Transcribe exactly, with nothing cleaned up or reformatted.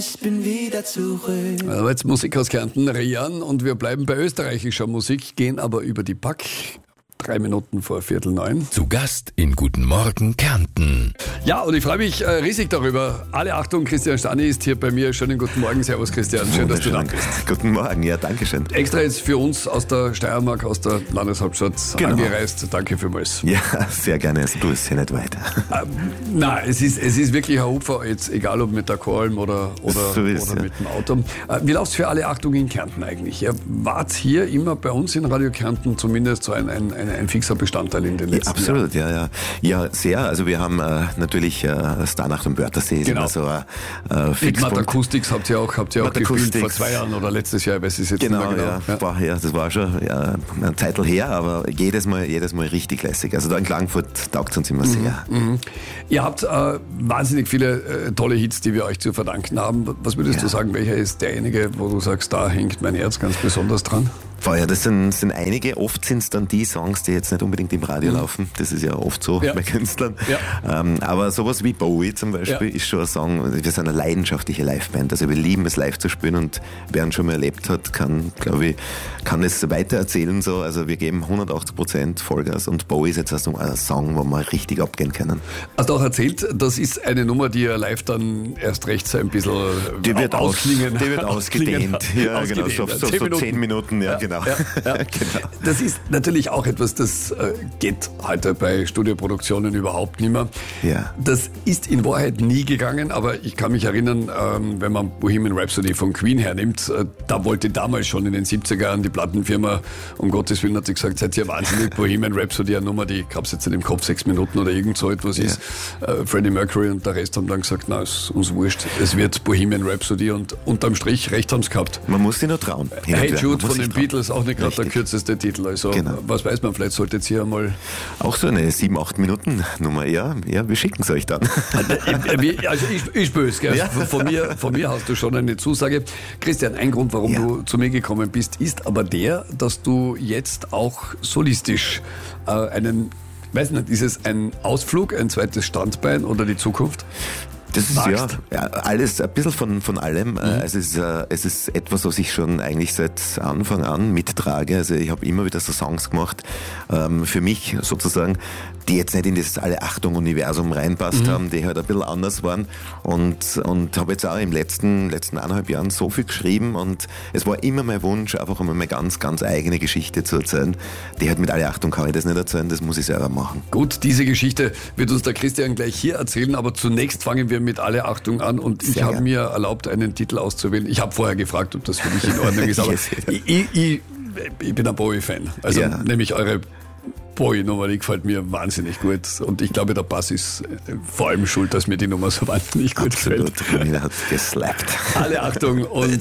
Ich bin wieder zurück. Also jetzt Musik aus Kärnten, Rian, und wir bleiben bei österreichischer Musik, gehen aber über die Pack. Drei Minuten vor Viertel neun. Zu Gast in Guten Morgen Kärnten. Ja, und ich freue mich äh, riesig darüber. Alle Achtung, Christian Stani ist hier bei mir. Schönen guten Morgen. Servus, Christian. Schön, dass du da bist. Guten Morgen, ja, danke schön. Extra jetzt für uns aus der Steiermark, aus der Landeshauptstadt Genau. angereist. Danke vielmals. Ja, sehr gerne. Also, du bist ja nicht weiter. Ähm, nein, es ist, es ist wirklich ein Opfer, jetzt egal ob mit der Kolm oder, oder, So ist, oder ja. mit dem Auto. Äh, wie läuft's für alle Achtung in Kärnten eigentlich? Ihr wart hier immer bei uns in Radio Kärnten zumindest so ein, ein, ein, ein fixer Bestandteil in den Ja, letzten absolut, ja, ja. Ja, sehr. Also wir haben äh, natürlich äh, Starnacht am Wörthersee, ist Genau. immer so ein äh, Jahren. Mit Fixpunkt. Matakustics habt ihr auch, habt ihr auch gespielt Matakustics. vor zwei Jahren oder letztes Jahr, ich weiß es jetzt Genau, nicht mehr ja. genau. War, ja, das war schon ja, eine Zeitl her, aber jedes Mal, jedes Mal richtig lässig. Also da in Klagenfurt taugt es uns immer sehr. Mhm. Ihr habt äh, wahnsinnig viele äh, tolle Hits, die wir euch zu verdanken haben. Was würdest Ja. du sagen, welcher ist derjenige, wo du sagst, da hängt mein Herz ganz besonders dran? Boah, ja, das sind, sind einige. Oft sind es dann die Songs, die jetzt nicht unbedingt im Radio laufen. Das ist ja oft so Ja. bei Künstlern. Ja. Ähm, aber sowas wie Bowie zum Beispiel Ja. ist schon ein Song. Wir sind eine leidenschaftliche Liveband. Also wir lieben es live zu spielen, und wer ihn schon mal erlebt hat, kann, glaube ich, kann es weiter erzählen so. Also wir geben hundertachtzig Prozent Vollgas, und Bowie ist jetzt also ein Song, wo wir richtig abgehen können. Hast du auch erzählt, das ist eine Nummer, die ja live dann erst recht so ein bisschen Die wird, aus, ausklingen. die wird ausgedehnt. Ja, genau, so, so, so zehn Minuten, ja, genau. Ja, ja. Genau. Das ist natürlich auch etwas, das äh, geht heute bei Studioproduktionen überhaupt nicht mehr. Ja. Das ist in Wahrheit nie gegangen, aber ich kann mich erinnern, ähm, wenn man Bohemian Rhapsody von Queen hernimmt, äh, da wollte damals schon in den siebziger Jahren die Plattenfirma, um Gottes Willen hat sie gesagt, seid ihr wahnsinnig, Bohemian Rhapsody, eine Nummer, die, ich glaube, jetzt in dem Kopf sechs Minuten oder irgend so etwas Ja. ist. Äh, Freddie Mercury und der Rest haben dann gesagt, na, ist uns wurscht, es wird Bohemian Rhapsody, und unterm Strich recht haben sie gehabt. Man muss sich noch trauen. Hin und Hey wieder. Man Jude muss von sich den trauen. Beatles, auch nicht gerade der Richtig. kürzeste Titel. Also Genau. was weiß man, vielleicht solltet ihr einmal... Auch so eine sieben, acht Minuten Nummer, ja, ja, wir schicken es euch dann. Wie- also ich, ich spür's, gell? Ja. Von, mir, von mir hast du schon eine Zusage. Christian, ein Grund, warum Ja. du zu mir gekommen bist, ist aber der, dass du jetzt auch solistisch äh, einen, weiß nicht, ist es ein Ausflug, ein zweites Standbein oder die Zukunft? Das ist ja, Magst. ja alles, ein bisschen von, von allem. Mhm. Es, ist, äh, es ist etwas, was ich schon eigentlich seit Anfang an mittrage. Also ich habe immer wieder so Songs gemacht, ähm, für mich sozusagen, die jetzt nicht in das Alle-Achtung-Universum reinpasst Mhm. haben, die halt ein bisschen anders waren. Und, und habe jetzt auch im letzten, letzten eineinhalb Jahren so viel geschrieben, und es war immer mein Wunsch, einfach einmal meine ganz, ganz eigene Geschichte zu erzählen. Die halt mit Alle-Achtung kann ich das nicht erzählen, das muss ich selber machen. Gut, diese Geschichte wird uns der Christian gleich hier erzählen, aber zunächst fangen wir mit Alle Achtung an, und ich Sehr habe gern. mir erlaubt, einen Titel auszuwählen. Ich habe vorher gefragt, ob das für dich in Ordnung ist, aber Yes, ja. ich, ich, ich, ich bin ein Bowie-Fan. Also Ja. nämlich eure Bowie-Nummer, die gefällt mir wahnsinnig gut, und ich glaube, der Bass ist äh, vor allem schuld, dass mir die Nummer so wahnsinnig gut gefällt. Absolut, Romina hat geslappt. Alle Achtung und